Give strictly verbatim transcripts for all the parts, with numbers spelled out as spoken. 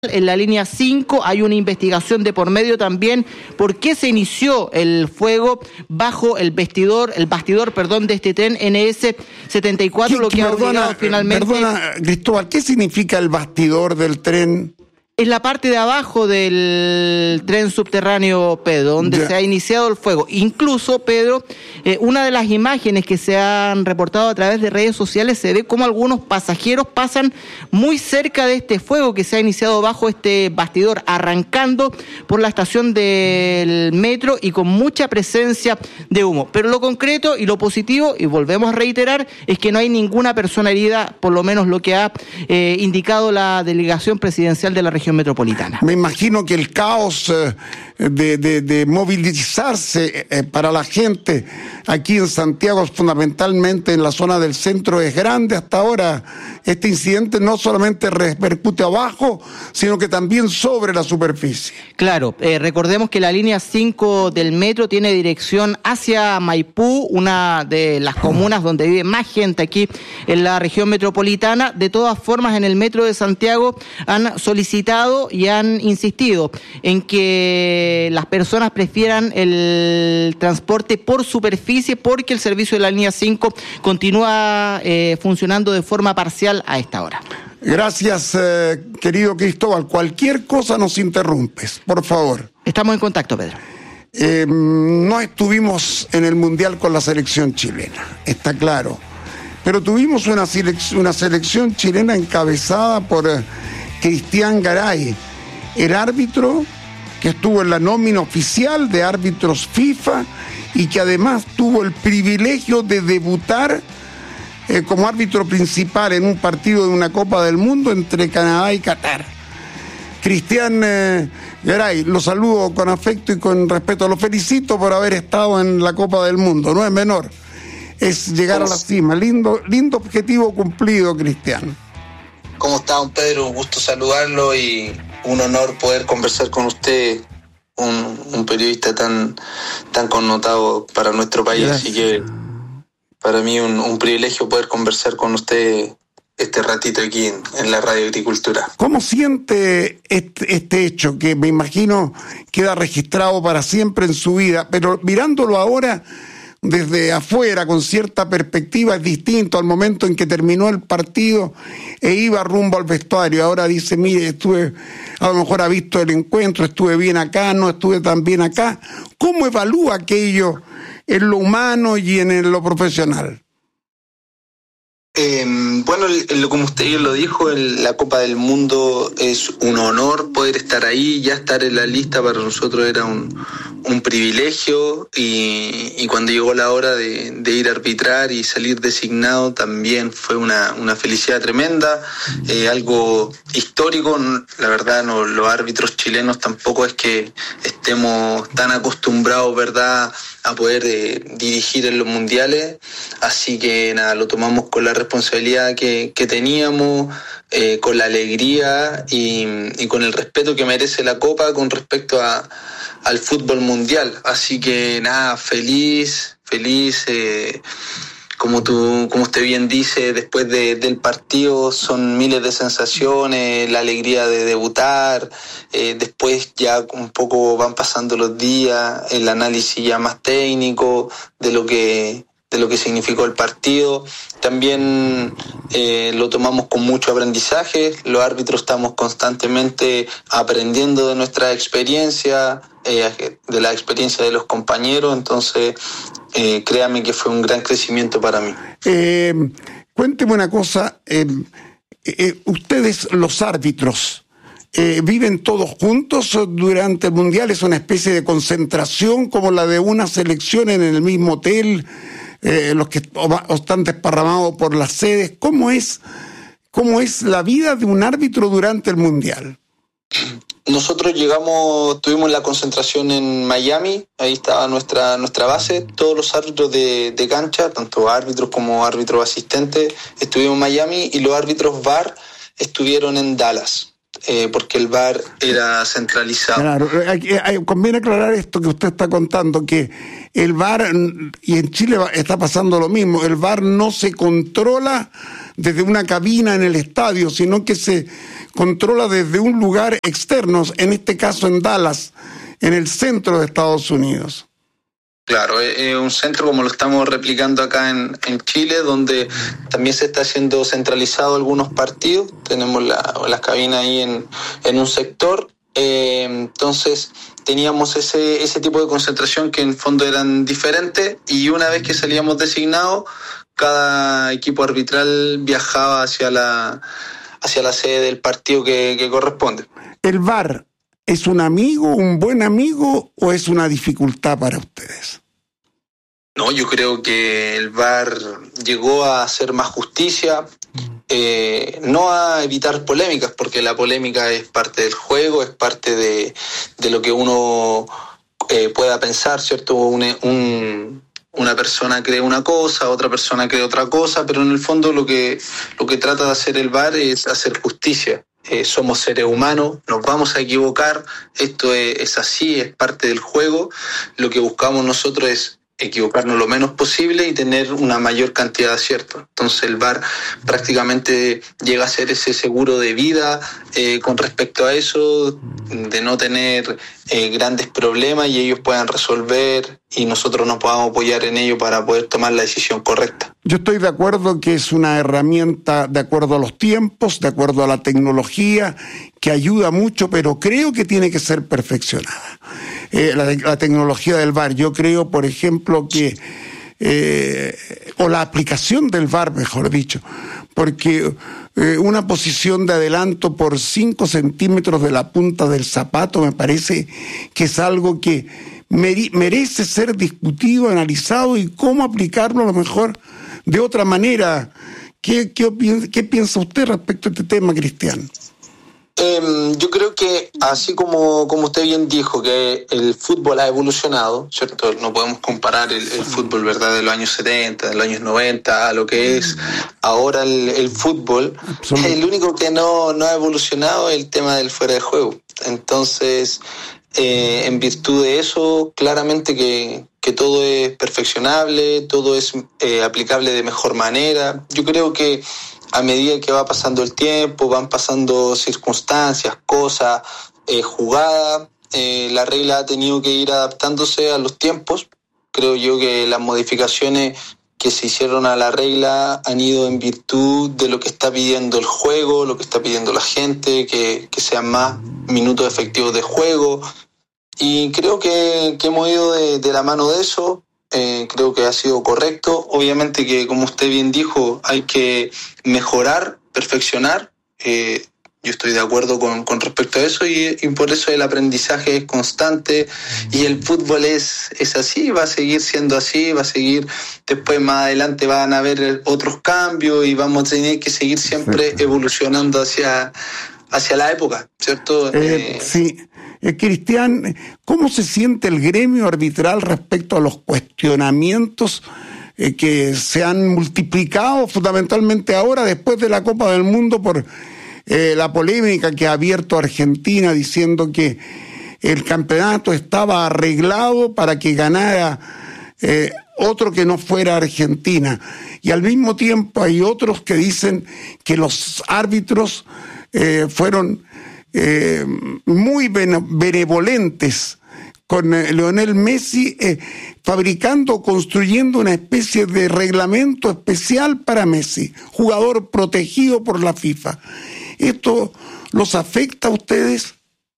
En la línea cinco hay una investigación de por medio también por qué se inició el fuego bajo el vestidor, el bastidor, perdón, de este tren N S setenta y cuatro, lo que ha obligado finalmente... Perdona, Cristóbal, ¿qué significa el bastidor del tren? Es la parte de abajo del tren subterráneo, Pedro, donde ya se ha iniciado el fuego. Incluso, Pedro, eh, una de las imágenes que se han reportado a través de redes sociales se ve como algunos pasajeros pasan muy cerca de este fuego que se ha iniciado bajo este bastidor, arrancando por la estación del metro y con mucha presencia de humo. Pero lo concreto y lo positivo, y volvemos a reiterar, es que no hay ninguna persona herida, por lo menos lo que ha eh, indicado la delegación presidencial de la región metropolitana. Me imagino que el caos eh, de, de, de movilizarse eh, para la gente aquí en Santiago, fundamentalmente en la zona del centro, es grande hasta ahora. Este incidente no solamente repercute abajo, sino que también sobre la superficie. Claro, eh, recordemos que la línea cinco del metro tiene dirección hacia Maipú, una de las comunas donde vive más gente aquí en la región metropolitana. De todas formas, en el metro de Santiago han solicitado y han insistido en que las personas prefieran el transporte por superficie porque el servicio de la línea cinco continúa eh, funcionando de forma parcial a esta hora. Gracias, eh, querido Cristóbal. Cualquier cosa nos interrumpes, por favor. Estamos en contacto, Pedro. Eh, no estuvimos en el Mundial con la selección chilena, está claro. Pero tuvimos una, selec- una selección chilena encabezada por... Eh, Cristian Garay, el árbitro que estuvo en la nómina oficial de árbitros FIFA y que además tuvo el privilegio de debutar eh, como árbitro principal en un partido de una Copa del Mundo entre Canadá y Qatar. Cristian eh, Garay, lo saludo con afecto y con respeto, lo felicito por haber estado en la Copa del Mundo, no es menor, es llegar a la cima, lindo, lindo objetivo cumplido, Cristian. ¿Cómo está, don Pedro? Un gusto saludarlo y un honor poder conversar con usted, un, un periodista tan, tan connotado para nuestro país. Gracias. Así que para mí un, un privilegio poder conversar con usted este ratito aquí en, en la Radio Agricultura. ¿Cómo siente este, este hecho que me imagino queda registrado para siempre en su vida, pero mirándolo ahora desde afuera, con cierta perspectiva, es distinto al momento en que terminó el partido e iba rumbo al vestuario? Ahora dice, mire, estuve, a lo mejor ha visto el encuentro, estuve bien acá, no estuve tan bien acá. ¿Cómo evalúa aquello en lo humano y en lo profesional? Eh, bueno, el, como usted lo dijo, el, la Copa del Mundo es un honor poder estar ahí, ya estar en la lista para nosotros era un, un privilegio y, y cuando llegó la hora de, de ir a arbitrar y salir designado también fue una, una felicidad tremenda, eh, algo histórico. La verdad, no, los árbitros chilenos tampoco es que estemos tan acostumbrados, ¿verdad?, a poder eh, dirigir en los mundiales, así que nada, lo tomamos con la responsabilidad que, que teníamos, eh, con la alegría y, y con el respeto que merece la Copa con respecto a, al fútbol mundial, así que nada, feliz, feliz, eh, como tú, como usted bien dice, después de, del partido son miles de sensaciones, la alegría de debutar, eh, después ya un poco van pasando los días, el análisis ya más técnico de lo que de lo que significó el partido. También eh, lo tomamos con mucho aprendizaje, los árbitros estamos constantemente aprendiendo de nuestra experiencia, eh, de la experiencia de los compañeros, entonces eh, créame que fue un gran crecimiento para mí. Eh, cuénteme una cosa, eh, eh, ustedes los árbitros, eh, ¿viven todos juntos durante el Mundial? ¿Es una especie de concentración como la de una selección en el mismo hotel? Eh, los que están desparramados por las sedes, ¿cómo es, cómo es la vida de un árbitro durante el Mundial? Nosotros llegamos, tuvimos la concentración en Miami, ahí estaba nuestra nuestra base, todos los árbitros de, de cancha, tanto árbitros como árbitros asistentes, estuvimos en Miami y los árbitros V A R estuvieron en Dallas. Eh, porque el V A R era centralizado. Claro, hay, hay, conviene aclarar esto que usted está contando, que el V A R, y en Chile está pasando lo mismo, el V A R no se controla desde una cabina en el estadio, sino que se controla desde un lugar externo, en este caso en Dallas, en el centro de Estados Unidos. Claro, es un centro como lo estamos replicando acá en, en Chile, donde también se está haciendo centralizado algunos partidos. Tenemos la, las cabinas ahí en, en un sector. Eh, entonces teníamos ese, ese tipo de concentración que en fondo eran diferentes, y una vez que salíamos designados, cada equipo arbitral viajaba hacia la, hacia la sede del partido que, que corresponde. ¿El V A R es un amigo, un buen amigo, o es una dificultad para ustedes? No, yo creo que el V A R llegó a hacer más justicia, eh, no a evitar polémicas, porque la polémica es parte del juego, es parte de, de lo que uno eh, pueda pensar, ¿cierto? Un, un, una persona cree una cosa, otra persona cree otra cosa, pero en el fondo lo que, lo que trata de hacer el V A R es hacer justicia. Eh, somos seres humanos, nos vamos a equivocar, esto es, es así, es parte del juego. Lo que buscamos nosotros es equivocarnos lo menos posible y tener una mayor cantidad de aciertos. Entonces el V A R prácticamente llega a ser ese seguro de vida eh, con respecto a eso, de no tener eh, grandes problemas y ellos puedan resolver y nosotros nos podamos apoyar en ello para poder tomar la decisión correcta. Yo estoy de acuerdo que es una herramienta de acuerdo a los tiempos, de acuerdo a la tecnología, que ayuda mucho, pero creo que tiene que ser perfeccionada. Eh, la, la tecnología del V A R, yo creo, por ejemplo, que, eh, o la aplicación del V A R, mejor dicho, porque eh, una posición de adelanto por cinco centímetros de la punta del zapato me parece que es algo que merece ser discutido, analizado, y cómo aplicarlo a lo mejor de otra manera. ¿Qué, qué, qué piensa usted respecto a este tema, Cristian? Eh, yo creo que así como, como usted bien dijo, que el fútbol ha evolucionado, ¿cierto? No podemos comparar el, el fútbol, ¿verdad?, de los años setenta, de los años noventa, a lo que es ahora el, el fútbol. El único que no, no ha evolucionado es el tema del fuera de juego. Entonces, eh, en virtud de eso, claramente que, que todo es perfeccionable, todo es eh, aplicable de mejor manera. Yo creo que a medida que va pasando el tiempo, van pasando circunstancias, cosas, eh, jugadas, eh, la regla ha tenido que ir adaptándose a los tiempos. Creo yo que las modificaciones que se hicieron a la regla han ido en virtud de lo que está pidiendo el juego, lo que está pidiendo la gente, que, que sean más minutos efectivos de juego. Y creo que, que hemos ido de, de la mano de eso. Eh, creo que ha sido correcto. Obviamente que, como usted bien dijo, hay que mejorar, perfeccionar. Eh, yo estoy de acuerdo con, con respecto a eso, y, y por eso el aprendizaje es constante, y el fútbol es, es así, va a seguir siendo así, va a seguir, después más adelante van a haber otros cambios y vamos a tener que seguir siempre evolucionando hacia, hacia la época, ¿cierto? Eh, eh, sí. Eh, Cristian, ¿cómo se siente el gremio arbitral respecto a los cuestionamientos eh, que se han multiplicado fundamentalmente ahora después de la Copa del Mundo por eh, la polémica que ha abierto Argentina diciendo que el campeonato estaba arreglado para que ganara eh, otro que no fuera Argentina? Y al mismo tiempo hay otros que dicen que los árbitros eh, fueron Eh, muy benevolentes con eh, Lionel Messi, eh, fabricando, construyendo una especie de reglamento especial para Messi, jugador protegido por la FIFA. ¿Esto los afecta a ustedes?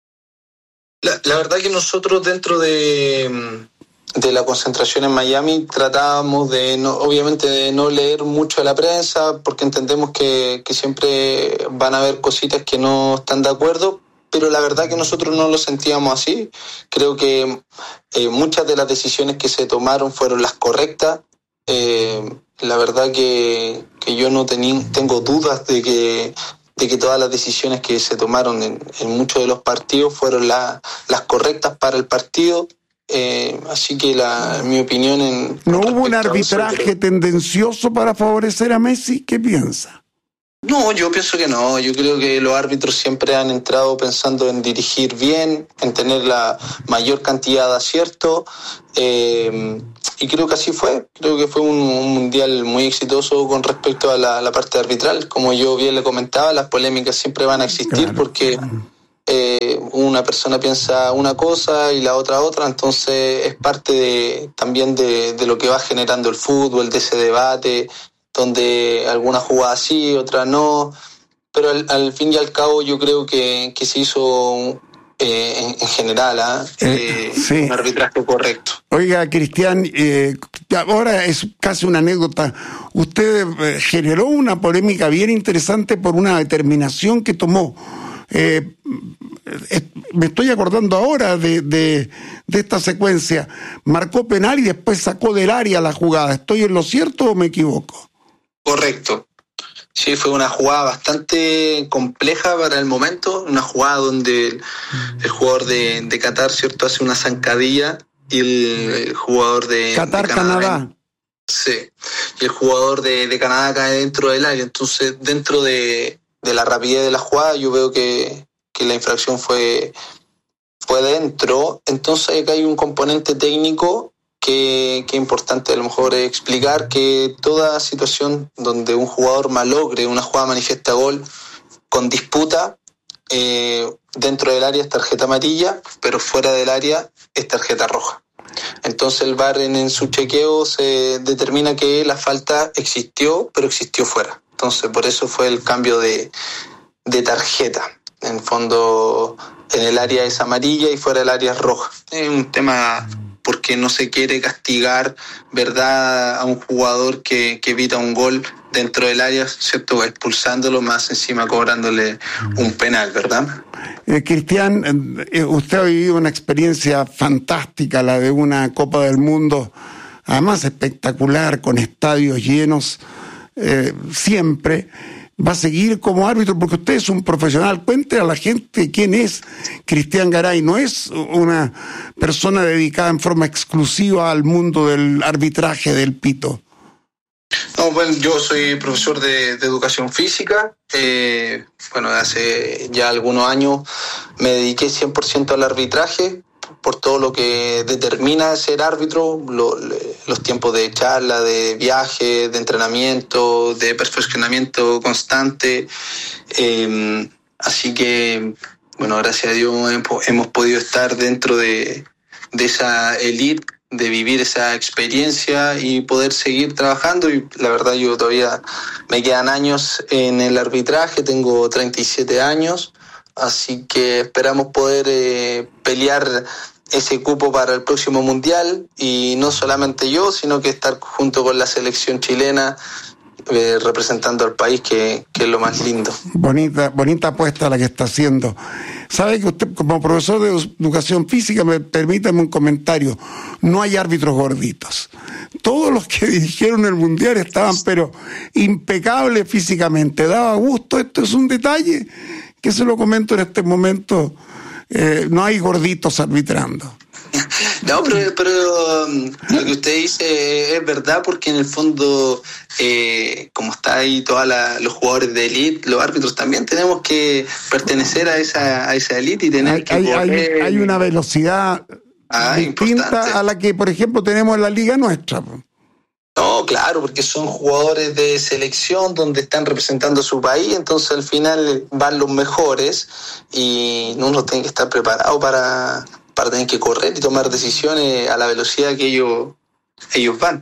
La, la verdad que nosotros dentro de, de la concentración en Miami tratábamos de, no, obviamente, de no leer mucho a la prensa, porque entendemos que, que siempre van a haber cositas que no están de acuerdo, pero la verdad que nosotros no lo sentíamos así. Creo que eh, muchas de las decisiones que se tomaron fueron las correctas. Eh, la verdad que, que yo no tení, tengo dudas de que, de que todas las decisiones que se tomaron en, en muchos de los partidos fueron la, las correctas para el partido. Eh, así que la, mi opinión en... ¿No hubo un arbitraje eso, pero... tendencioso para favorecer a Messi? ¿Qué piensa? No, yo pienso que no. Yo creo que los árbitros siempre han entrado pensando en dirigir bien, en tener la mayor cantidad de aciertos, eh, y creo que así fue. Creo que fue un, un mundial muy exitoso con respecto a la, la parte arbitral. Como yo bien le comentaba, las polémicas siempre van a existir, claro, porque eh, una persona piensa una cosa y la otra otra, entonces es parte de, también de, de lo que va generando el fútbol, de ese debate, donde algunas jugadas sí, otras no, pero al, al fin y al cabo yo creo que, que se hizo eh, en, en general ¿eh? Eh, sí. un arbitraje correcto. Oiga, Cristian, eh, ahora es casi una anécdota. Usted eh, generó una polémica bien interesante por una determinación que tomó. Eh, eh, me estoy acordando ahora de, de, de esta secuencia. Marcó penal y después sacó del área la jugada. ¿Estoy en lo cierto o me equivoco? Correcto. Sí, fue una jugada bastante compleja para el momento, una jugada donde el, el jugador de, de Qatar, ¿cierto?, hace una zancadilla y el, el jugador de Qatar, de Canadá, Canadá. Sí, y el jugador de, de Canadá cae dentro del área. Entonces, dentro de, de la rapidez de la jugada, yo veo que, que la infracción fue, fue dentro. Entonces, acá hay un componente técnico que, que es importante a lo mejor explicar, que toda situación donde un jugador malogre una jugada manifiesta gol con disputa, eh, dentro del área es tarjeta amarilla, pero fuera del área es tarjeta roja. Entonces el V A R en, en su chequeo se determina que la falta existió, pero existió fuera. Entonces por eso fue el cambio de, de tarjeta. En el fondo, en el área es amarilla y fuera del área es roja. Es un tema porque no se quiere castigar, ¿verdad?, a un jugador que, que evita un gol dentro del área, ¿cierto?, expulsándolo, más encima cobrándole un penal, ¿verdad? Eh, Cristian, eh, usted ha vivido una experiencia fantástica, la de una Copa del Mundo, además espectacular, con estadios llenos, eh, siempre. Va a seguir como árbitro porque usted es un profesional. Cuente a la gente quién es Cristian Garay. No es una persona dedicada en forma exclusiva al mundo del arbitraje del pito. No, bueno, yo soy profesor de, de educación física. Eh, bueno, hace ya algunos años me dediqué cien por ciento al arbitraje, por todo lo que determina ser árbitro, lo, los tiempos de charla, de viaje, de entrenamiento, de perfeccionamiento constante. Eh, así que, bueno, gracias a Dios hemos, hemos podido estar dentro de, de esa elite, de vivir esa experiencia y poder seguir trabajando. Y la verdad, yo todavía me quedan años en el arbitraje, tengo treinta y siete años. Así que esperamos poder eh, pelear ese cupo para el próximo Mundial, y no solamente yo, sino que estar junto con la selección chilena eh, representando al país, que, que es lo más lindo. Bonita, bonita apuesta la que está haciendo. ¿Sabe que usted, como profesor de educación física, me permítame un comentario? No hay árbitros gorditos. Todos los que dirigieron el Mundial estaban, pero impecables físicamente. Daba gusto. Esto es un detalle que se lo comento en este momento. Eh, no hay gorditos arbitrando. No, pero, pero um, lo que usted dice es verdad, porque en el fondo, eh, como está ahí todos los jugadores de élite, los árbitros también tenemos que pertenecer a esa a esa élite y tener hay, que hay, poder... hay, hay una velocidad ah, distinta importante a la que, por ejemplo, tenemos en la liga nuestra. No, claro, porque son jugadores de selección donde están representando a su país, entonces al final van los mejores y uno tiene que estar preparado para, para tener que correr y tomar decisiones a la velocidad que ellos, ellos van.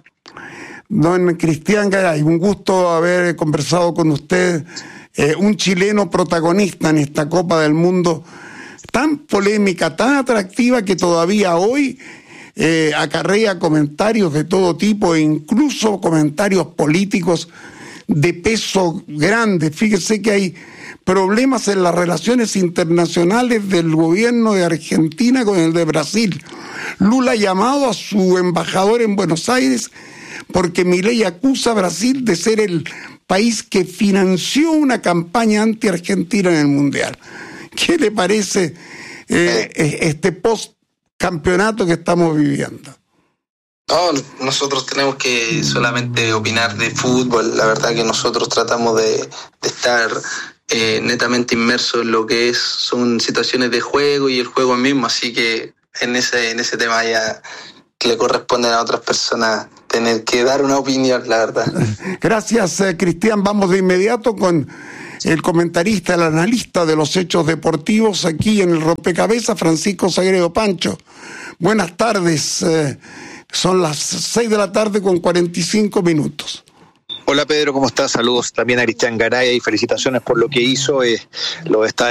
Don Cristian Garay, un gusto haber conversado con usted, eh, un chileno protagonista en esta Copa del Mundo tan polémica, tan atractiva, que todavía hoy Eh, acarrea comentarios de todo tipo, e incluso comentarios políticos de peso grande. Fíjese que hay problemas en las relaciones internacionales del gobierno de Argentina con el de Brasil. Lula ha llamado a su embajador en Buenos Aires porque Milei acusa a Brasil de ser el país que financió una campaña anti-argentina en el Mundial. ¿Qué le parece eh, este post campeonato que estamos viviendo? No, nosotros tenemos que solamente opinar de fútbol. La verdad que nosotros tratamos de, de estar eh, netamente inmersos en lo que es son situaciones de juego y el juego mismo, así que en ese en ese tema ya le corresponden a otras personas tener que dar una opinión, la verdad. Gracias, eh, Cristian. Vamos de inmediato con el comentarista, el analista de los hechos deportivos aquí en el Rompecabezas, Francisco Sagredo. Pancho, buenas tardes. Eh, son las seis de la tarde con cuarenta y cinco minutos. Hola Pedro, ¿cómo estás? Saludos también a Cristian Garay y felicitaciones por lo que hizo. Eh, lo está